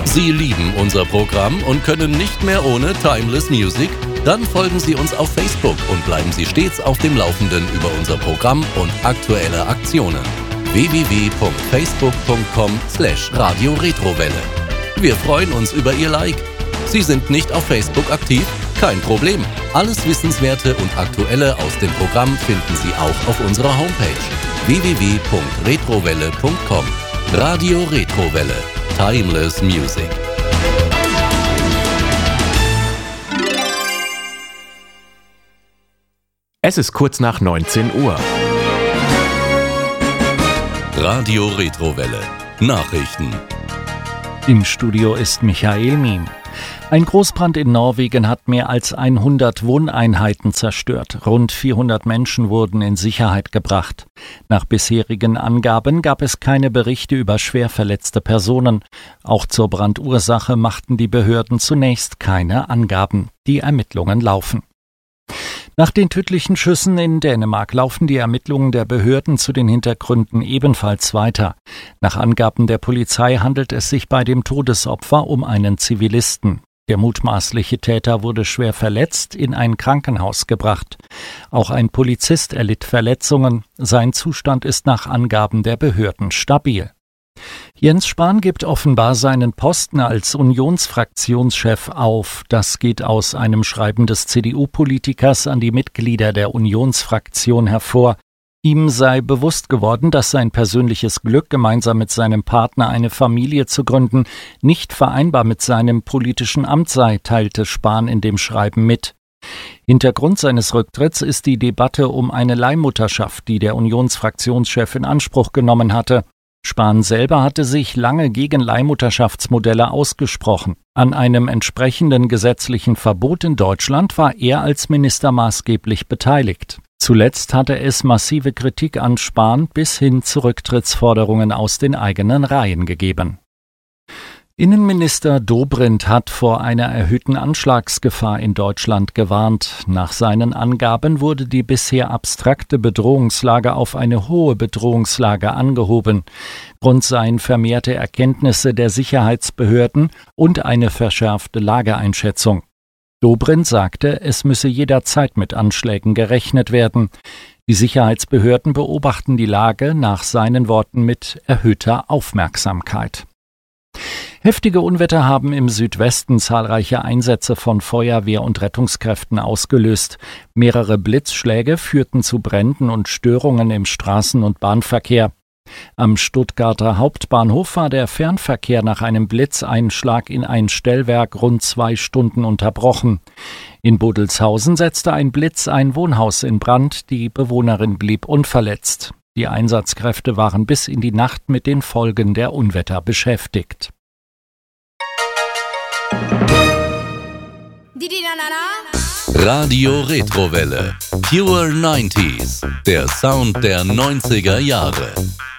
Sie lieben unser Programm und können nicht mehr ohne Timeless Music? Dann folgen Sie uns auf Facebook und bleiben Sie stets auf dem Laufenden über unser Programm und aktuelle Aktionen. www.facebook.com/Radio Retrowelle. Wir freuen uns über Ihr Like. Sie sind nicht auf Facebook aktiv? Kein Problem. Alles Wissenswerte und Aktuelle aus dem Programm finden Sie auch auf unserer Homepage www.retrowelle.com. Radio Retrowelle. Timeless Music. Es ist kurz nach 19 Uhr. Radio Retrowelle. Nachrichten. Im Studio ist Michael Miem. Ein Großbrand in Norwegen hat mehr als 100 Wohneinheiten zerstört. Rund 400 Menschen wurden in Sicherheit gebracht. Nach bisherigen Angaben gab es keine Berichte über schwer verletzte Personen. Auch zur Brandursache machten die Behörden zunächst keine Angaben. Die Ermittlungen laufen. Nach den tödlichen Schüssen in Dänemark laufen die Ermittlungen der Behörden zu den Hintergründen ebenfalls weiter. Nach Angaben der Polizei handelt es sich bei dem Todesopfer um einen Zivilisten. Der mutmaßliche Täter wurde schwer verletzt in ein Krankenhaus gebracht. Auch ein Polizist erlitt Verletzungen. Sein Zustand ist nach Angaben der Behörden stabil. Jens Spahn gibt offenbar seinen Posten als Unionsfraktionschef auf. Das geht aus einem Schreiben des CDU-Politikers an die Mitglieder der Unionsfraktion hervor. Ihm sei bewusst geworden, dass sein persönliches Glück, gemeinsam mit seinem Partner eine Familie zu gründen, nicht vereinbar mit seinem politischen Amt sei, teilte Spahn in dem Schreiben mit. Hintergrund seines Rücktritts ist die Debatte um eine Leihmutterschaft, die der Unionsfraktionschef in Anspruch genommen hatte. Spahn selber hatte sich lange gegen Leihmutterschaftsmodelle ausgesprochen. An einem entsprechenden gesetzlichen Verbot in Deutschland war er als Minister maßgeblich beteiligt. Zuletzt hatte es massive Kritik an Spahn bis hin zu Rücktrittsforderungen aus den eigenen Reihen gegeben. Innenminister Dobrindt hat vor einer erhöhten Anschlagsgefahr in Deutschland gewarnt. Nach seinen Angaben wurde die bisher abstrakte Bedrohungslage auf eine hohe Bedrohungslage angehoben. Grund seien vermehrte Erkenntnisse der Sicherheitsbehörden und eine verschärfte Lageeinschätzung. Dobrindt sagte, es müsse jederzeit mit Anschlägen gerechnet werden. Die Sicherheitsbehörden beobachten die Lage nach seinen Worten mit erhöhter Aufmerksamkeit. Heftige Unwetter haben im Südwesten zahlreiche Einsätze von Feuerwehr und Rettungskräften ausgelöst. Mehrere Blitzschläge führten zu Bränden und Störungen im Straßen- und Bahnverkehr. Am Stuttgarter Hauptbahnhof war der Fernverkehr nach einem Blitzeinschlag in ein Stellwerk rund 2 Stunden unterbrochen. In Bodelshausen setzte ein Blitz ein Wohnhaus in Brand, die Bewohnerin blieb unverletzt. Die Einsatzkräfte waren bis in die Nacht mit den Folgen der Unwetter beschäftigt. Radio Retrowelle. Pure 90s. Der Sound der 90er Jahre.